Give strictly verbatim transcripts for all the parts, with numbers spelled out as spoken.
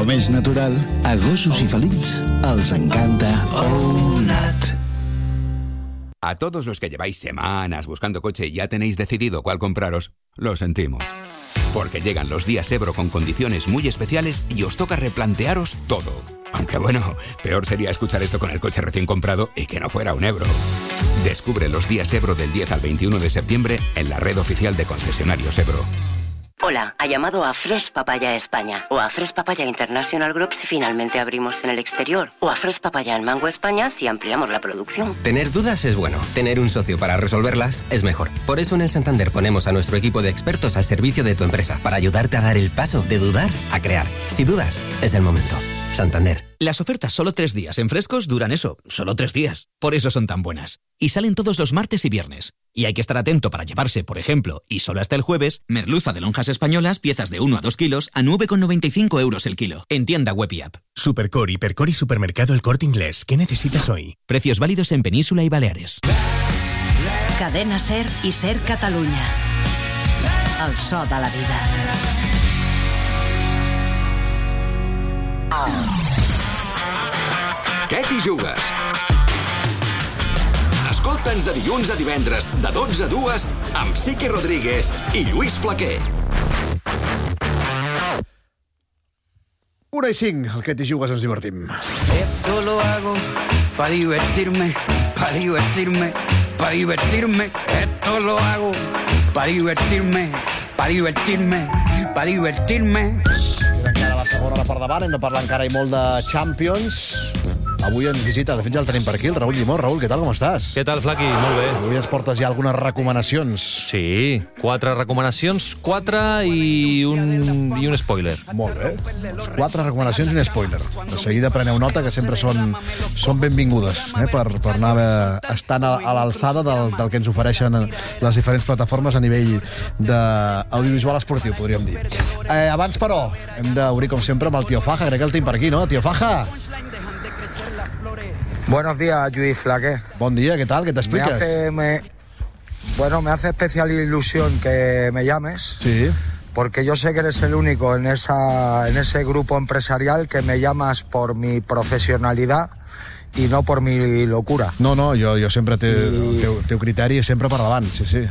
més natural, a gossos i felins els encanta Ownat. A todos los que lleváis semanas buscando coche y ya tenéis decidido cuál compraros, lo sentimos. Porque llegan los días Ebro con condiciones muy especiales y os toca replantearos todo. Aunque bueno, peor sería escuchar esto con el coche recién comprado y que no fuera un Ebro. Descubre los días Ebro del diez al veintiuno de septiembre en la red oficial de concesionarios Ebro. Hola, ha llamado a Fresh Papaya España o a Fresh Papaya International Group si finalmente abrimos en el exterior o a Fresh Papaya en Mango España si ampliamos la producción. Tener dudas es bueno, tener un socio para resolverlas es mejor. Por eso en el Santander ponemos a nuestro equipo de expertos al servicio de tu empresa para ayudarte a dar el paso de dudar a crear. Si dudas, es el momento. Santander. Las ofertas solo tres días en Frescos duran eso, solo tres días. Por eso son tan buenas. Y salen todos los martes y viernes. Y hay que estar atento para llevarse, por ejemplo, y solo hasta el jueves, merluza de lonjas españolas, piezas de uno a dos kilos, a nueve con noventa y cinco euros el kilo. En tienda web y app. Supercor, Hipercor y Supermercado El Corte Inglés. ¿Qué necesitas hoy? Precios válidos en Península y Baleares. Cadena Ser i Ser Catalunya. El so de la vida. Què t'hi jugues? Escolta'ns de dilluns a divendres, de dotze a dues, amb Sique Rodríguez i Lluís Flaquer. Una i cinc, el que t'hi jugues ens divertim. Esto lo hago para divertirme, para divertirme, para divertirme. Esto lo hago para divertirme, para divertirme, para divertirme. Queda encara la segona per davant, hem de parlar encara i molt de Champions. Avui ens visita, de fet ja el tenim per aquí, el Raül Llimó. Raül, què tal, com estàs? Què tal, Flaqui? Molt bé. Avui ens portes ja algunes recomanacions. Sí, quatre recomanacions, quatre i un, i un spoiler. Molt bé. Quatre recomanacions i un spoiler. De seguida preneu nota, que sempre són, són benvingudes, eh, per, per anar estant a, a l'alçada del, del que ens ofereixen les diferents plataformes a nivell d'audiovisual esportiu, podríem dir. Eh, abans, però, hem d'obrir, com sempre, amb el Tio Faja. Crec que el tenim per aquí, no? Tio Faja! Buenos días, Lluís Flaquer. Buen día, ¿qué tal? ¿Qué te explicas? Me hace, me, bueno, me hace especial ilusión que me llames. Sí. Porque yo sé que eres el único en, esa, en ese grupo empresarial que me llamas por mi profesionalidad y no por mi locura. No, no, yo, yo siempre te, y... te, te criterio siempre para davant, sí, sí.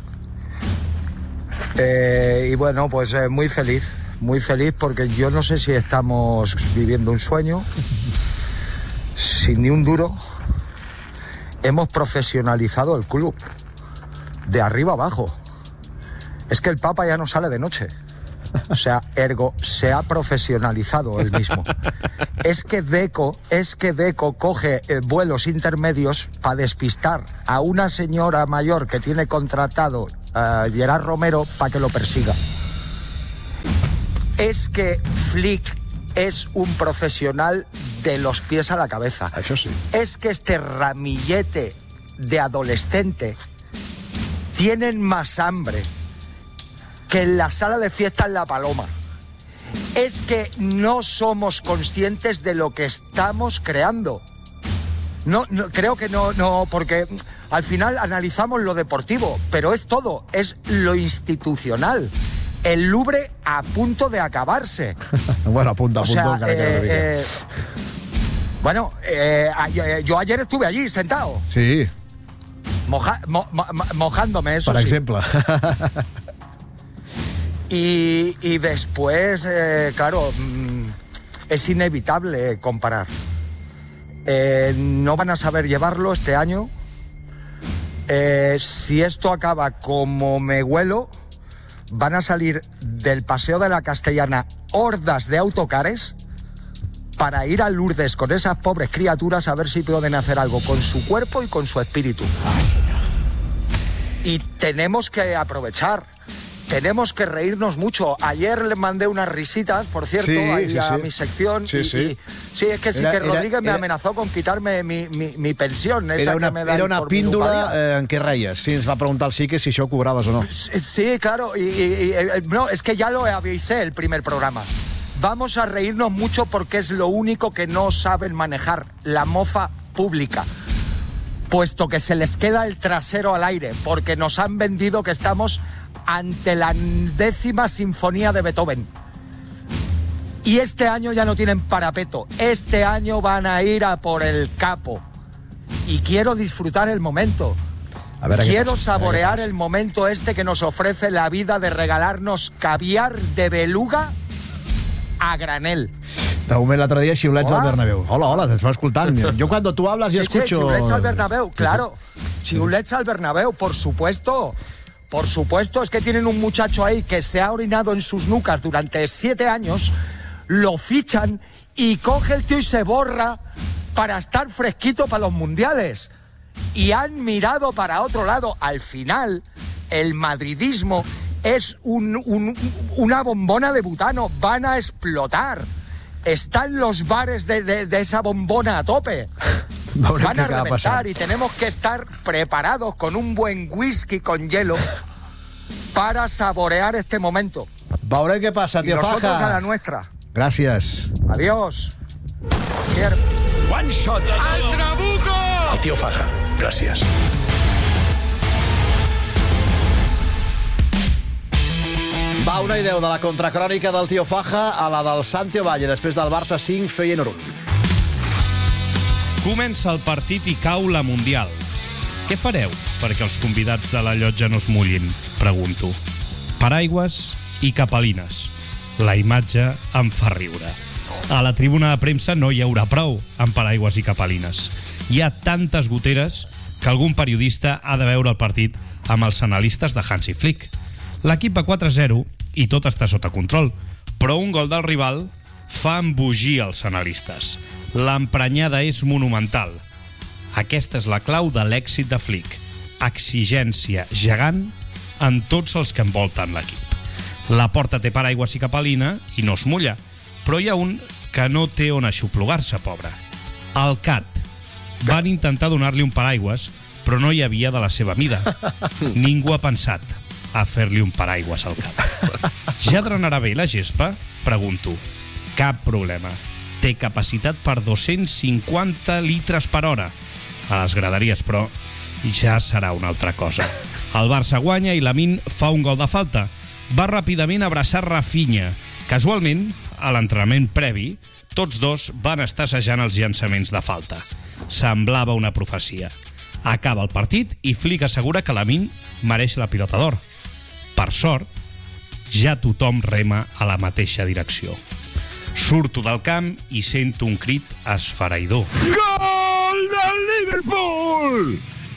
Eh, y bueno, pues eh, muy feliz, muy feliz porque yo no sé si estamos viviendo un sueño. Sin ni un duro, hemos profesionalizado el club, de arriba abajo. Es que el Papa ya no sale de noche. O sea, ergo, se ha profesionalizado él mismo. Es que Deco, es que Deco coge eh, vuelos intermedios para despistar a una señora mayor que tiene contratado a uh, Gerard Romero para que lo persiga. Es que Flick es un profesional de los pies a la cabeza. Eso sí. Es que este ramillete de adolescente tienen más hambre que en la sala de fiesta en La Paloma. Es que no somos conscientes de lo que estamos creando. No, no creo que no, no, porque al final analizamos lo deportivo, pero es todo, es lo institucional. El Louvre a punto de acabarse. Bueno, a punto, a o punto. Sea, eh, eh, bueno, eh, yo ayer estuve allí sentado. Sí. Moja, mo, mo, mojándome, eso Per sí. exemple. Y, y después, eh, claro, es inevitable comparar. Eh, no van a saber llevarlo este año. Eh, si esto acaba como me huelo, van a salir del Paseo de la Castellana hordas de autocares para ir a Lourdes con esas pobres criaturas a ver si pueden hacer algo con su cuerpo y con su espíritu. Y tenemos que aprovechar, tenemos que reírnos mucho. Ayer le mandé unas risitas, por cierto, sí, ahí sí, a sí. mi sección. Sí, y, sí. Y, sí, es que sí, era, que Rodríguez era, me era, amenazó con quitarme mi, mi, mi pensión. Esa era una, que me dan era una por píndola eh, en què reies. Sí, ens va preguntar el Sique si això cobraves o no. Sí, claro. Y, y, y, no, es que ya lo avisé el primer programa. Vamos a reírnos mucho porque es lo único que no saben manejar, la mofa pública. Puesto que se les queda el trasero al aire, porque nos han vendido que estamos ante la décima sinfonía de Beethoven. Y este año ya no tienen parapeto. Este año van a ir a por el capo. Y quiero disfrutar el momento. A ver, quiero saborear el momento este que nos ofrece la vida de regalarnos caviar de beluga a granel. De moment l'altre dia xiulets al Bernabéu. Hola, hola, t'estava escoltant. Yo cuando tú hablas yo sí, sí, escucho... xiulets al Bernabéu, claro. Xiulets al Bernabéu, por supuesto. Por supuesto, es que tienen un muchacho ahí que se ha orinado en sus nucas durante siete años, lo fichan y coge el tío y se borra para estar fresquito para los mundiales. Y han mirado para otro lado. Al final, el madridismo es un, un, una bombona de butano. Van a explotar. Están los bares de, de, de esa bombona a tope. Van a reventar y tenemos que estar preparados con un buen whisky con hielo para saborear este momento. Veurem què passa, tio Faja. Y nosotros a la nuestra. Gràcies. Adiós. One shot al Trabuco. El tío Faja. Gràcies. Va, una idea de la contracrònica del tio Faja a la del Santi Ovalle, després del Barça cinc, Feyenoord un. Comença el partit i cau la Mundial. Què fareu perquè els convidats de la llotja no es mullin? Pregunto. Paraigües i capelines. La imatge em fa riure. A la tribuna de premsa no hi haurà prou amb paraigües i capelines. Hi ha tantes goteres que algun periodista ha de veure el partit amb els analistes de Hansi Flick. L'equip va quatre a zero i tot està sota control, però un gol del rival fa embogir els analistes. L'emprenyada és monumental. Aquesta és la clau de l'èxit de Flick. Exigència gegant en tots els que envolten l'equip. La porta té paraigües i capelina i no es mulla, però hi ha un que no té on aixoplugar-se, pobre. El Cat. Van intentar donar-li un paraigües, però no hi havia de la seva mida. Ningú ha pensat a fer-li un paraigües al Cat. Ja drenarà bé la gespa? Pregunto. Cap problema. Té capacitat per dos-cents cinquanta litres per hora. A les graderies, però, ja serà una altra cosa. El Barça guanya i Lamine fa un gol de falta. Va ràpidament abraçar Rafinha. Casualment, a l'entrenament previ, tots dos van estar assajant els llançaments de falta. Semblava una profecia. Acaba el partit i Flick assegura que Lamine mereix la pilota d'or. Per sort, ja tothom rema a la mateixa direcció. Surto del camp i sento un crit esfereïdor. Gol del Liverpool!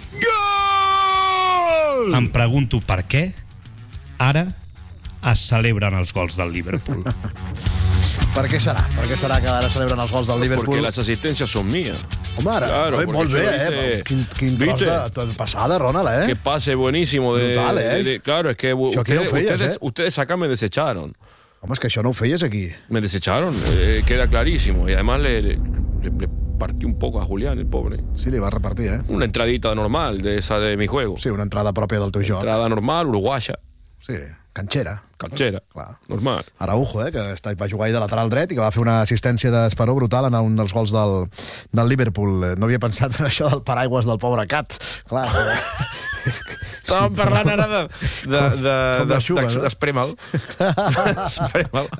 Gol! Em pregunto per què ara es celebren els gols del Liverpool. Per què serà? Per què serà que ara celebren els gols del Liverpool? Porque las asistencias son mías. Home, ara, claro, molt bé, dice, eh? Quin, quin tros de, de passada, Ronald, eh? Que pase buenísimo. De, Brutal, eh? De, de, claro, es que ustedes, no feies, ustedes, eh? ustedes acá me desecharon. Home, és que això no ho feies aquí. Me desecharon, eh, queda clarísimo. Y además le, le, le partí un poco a Julián, el pobre. Sí, li va repartir, eh? Una entradita normal, de esa de mi juego. Sí, una entrada pròpia del teu joc. Entrada normal, uruguaya. Sí, canxera. Canxera, clar. Normal. Araujo, eh, que està, va jugar ahí de lateral dret i que va fer una assistència d'esperó brutal en un dels gols del, del Liverpool. No havia pensat en això del paraigües del pobre Cat. Clar. Estàvem sí, parlant ara de... de, de, de d'Espremal. D'Espremal.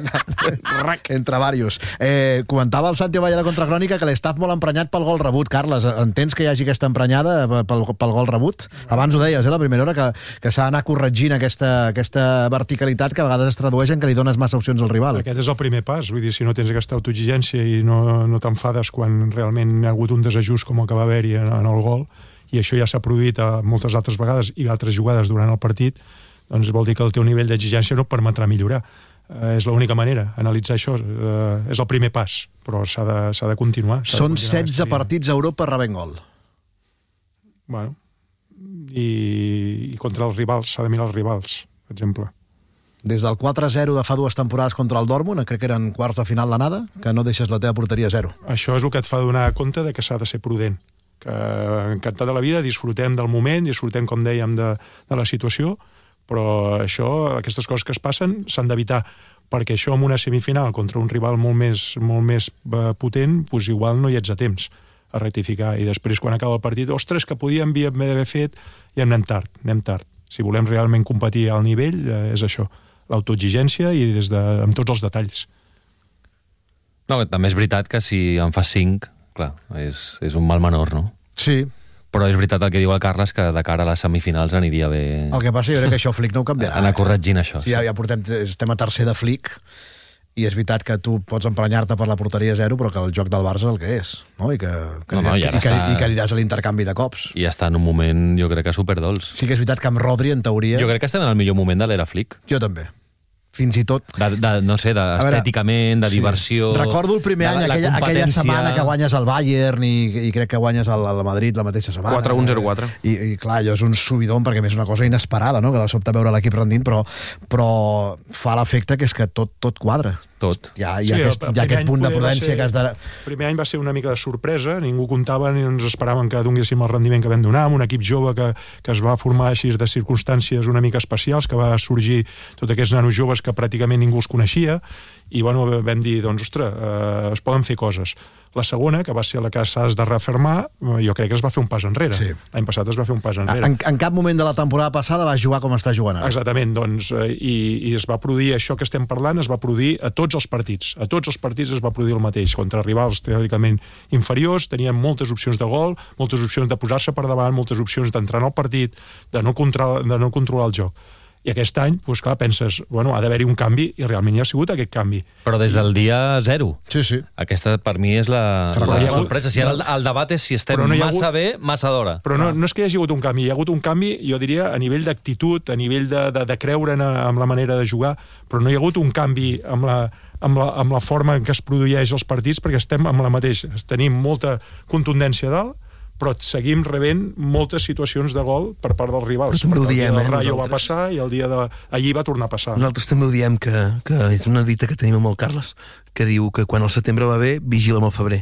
Entre varios. Eh, comentava el Santi Ovalle de Contracrònica que l'estaf molt emprenyat pel gol rebut. Carles, entens que hi hagi aquesta emprenyada pel, pel gol rebut? Abans ho deies, eh, la primera hora, que, que s'ha d'anar corregint aquesta, aquesta verticalitat que a vegades es tradueix en que li dones massa opcions al rival. Aquest és el primer pas. Vull dir, si no tens aquesta autoexigència i no, no t'enfades quan realment hi ha hagut un desajust com el que va haver-hi en, en el gol, i això ja s'ha produït a moltes altres vegades i altres jugades durant el partit, doncs vol dir que el teu nivell d'exigència no et permetrà millorar. Eh, és l'única manera, analitzar això. Eh, és el primer pas, però s'ha de, s'ha de continuar. S'ha Són de continuar setze partits a Europa rebent gol. Bueno, i, i contra els rivals, s'ha de mirar els rivals, per exemple. Des del quatre a zero de fa dues temporades contra el Dortmund, crec que eren quarts de final d'anada, que no deixes la teva porteria a zero. Això és el que et fa donar compte de que s'ha de ser prudent. Que encantat de la vida, disfrutem del moment, disfrutem, com dèiem, de, de la situació, però això, aquestes coses que es passen s'han d'evitar, perquè això en una semifinal contra un rival molt més, molt més potent, doncs igual no hi ets a temps a rectificar, i després quan acaba el partit, ostres, que podíem haver fet, i anem tard, anem tard. Si volem realment competir al nivell, eh, és això, l'autoexigència i des de, amb tots els detalls. No, també és veritat que si en fas cinc, clar, és, és un mal menor, no? Sí. Però és veritat el que diu el Carles, que de cara a les semifinals aniria bé... El que passa, jo crec que això Flick no ho canviarà. Anar corregint això. Sí, ja, ja portem, estem a tercer de Flick, i és veritat que tu pots emprenyar-te per la porteria zero, però que el joc del Barça és el que és, no? I que, que, no, no, i que, està... i que aniràs a l'intercanvi de cops. I està en un moment, jo crec que superdols. Sí que és veritat que amb Rodri, en teoria... Jo crec que estem en el millor moment de l'era Flick. Jo també. Fins i tot... De, de, no sé, d'estèticament, de, de diversió... Sí. Recordo el primer any, aquella, aquella setmana que guanyes el Bayern i, i crec que guanyes el, el Madrid la mateixa setmana. quatre un zero quatre. I, I clar, allò és un subidon perquè és una cosa inesperada, no? Que de sobte veure l'equip rendint, però, però fa l'efecte que és que tot, tot quadra. Tot. Hi ha, hi ha sí, aquest, hi ha aquest punt de prudència ser, que has de... El primer any va ser una mica de sorpresa, ningú comptava ni ens esperaven que donéssim el rendiment que vam donar, amb un equip jove que, que es va formar així de circumstàncies una mica especials, que va sorgir tots aquests nanos joves que pràcticament ningú els coneixia, i bueno, vam dir, doncs, ostres, eh, es poden fer coses. La segona, que va ser la que s'has de refermar, jo crec que es va fer un pas enrere. Sí. L'any passat es va fer un pas enrere. En, en cap moment de la temporada passada vas jugar com està jugant ara. Exactament, doncs, eh, i, i es va produir això que estem parlant, es va produir a tots els partits. A tots els partits es va produir el mateix. Contra rivals teòricament inferiors, tenien moltes opcions de gol, moltes opcions de posar-se per davant, moltes opcions d'entrar en el partit, de no, contra, de no controlar el joc. I aquest any, doncs clar, penses, bueno, ha d'haver-hi un canvi, i realment hi ha sigut aquest canvi. Però des del dia zero. Sí, sí. Aquesta, per mi, és la, la sorpresa. Si ara el, el debat és si estem no massa hagut, bé, massa d'hora. Però no, no és que hi hagi hagut un canvi, hi ha hagut un canvi, jo diria, a nivell d'actitud, a nivell de, de, de creure en, en la manera de jugar, però no hi ha hagut un canvi amb la, amb la, amb la forma en què es produeix els partits, perquè estem amb la mateixa. Tenim molta contundència dalt, però seguim rebent moltes situacions de gol per part dels rivals. Però també ho diem, el dia eh, del Rayo nosaltres. va passar i el dia de... allí va tornar a passar. Nosaltres també ho diem, que, que és una dita que tenim amb el Carles, que diu que quan el setembre va bé, vigila amb el febrer.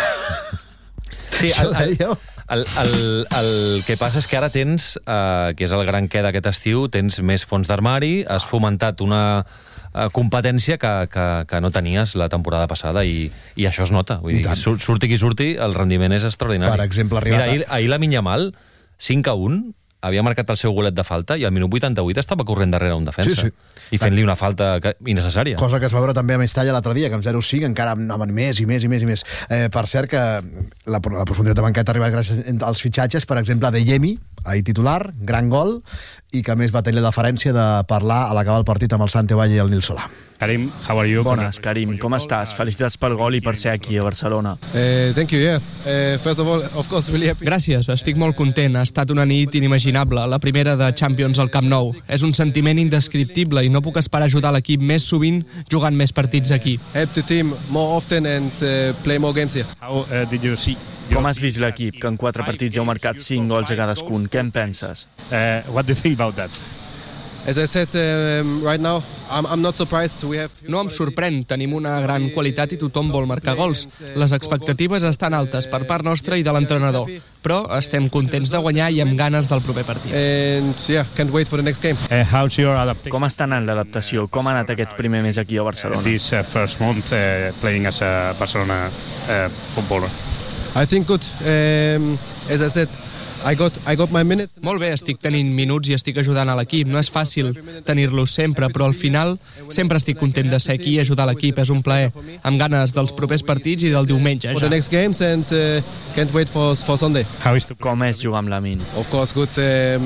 Sí, el, el, el, el, el que passa és que ara tens, eh, que és el gran què d'aquest estiu, tens més fons d'armari, has fomentat una competència que, que, que no tenies la temporada passada, i, i això es nota. Vull dir, surti qui surti, el rendiment és extraordinari. Per exemple, Mira, ahir, ahir la Minyamal, cinc a un, havia marcat el seu golet de falta i al minut vuitanta-vuit estava corrent darrere un defensa. Sí, sí. I fent-li una falta innecessària. Cosa que es va veure també a Mestalla l'altre dia, que amb zero cinc encara anaven més i més i més i més. Eh, per cert que la, la profunditat de banqueta ha arribat gràcies als fitxatges, per exemple, de Yemi, ahir titular, gran gol, i que a més va tenir la deferència de parlar a l'acabar el partit amb el Sante Valle i el Nil Solà. Karim, how are you? Bones, Karim, com estàs? Felicitats pel gol i per ser aquí a Barcelona. Uh, thank you, yeah. Uh, first of all, of course, really happy. Gràcies, estic molt content. Ha estat una nit inimaginable, la primera de Champions al Camp Nou. És un sentiment indescriptible i no puc esperar ajudar l'equip més sovint jugant més partits aquí. Help the team more often and uh, play more games here. How uh, did you see? Com has vist l'equip, que en quatre partits heu marcat cinc gols a cadascun? Què en penses? Uh, what do you think about that? As I said, um, right now, I'm, I'm not surprised. We have... No em sorprèn, tenim una gran qualitat i tothom vol marcar gols. Les expectatives estan altes per part nostra i de l'entrenador, però estem contents de guanyar i amb ganes del proper partit. And, yeah, can't wait for the next game. Uh, how's your adaptation? Com està anant l'adaptació? Com ha anat aquest primer mes aquí a Barcelona? This uh, first month uh, playing as a Barcelona uh, footballer. I think good. Um, as I said, I got, I got my minutes. Molt bé, estic tenint minuts i estic ajudant a l'equip. No és fàcil tenir-los sempre, però al final sempre estic content de ser aquí i ajudar l'equip. És un plaer. Amb ganes dels propers partits i del diumenge, ja. For the next games and uh, can't wait for, for Sunday. Com és jugar amb Lamine? Of course, good. Um,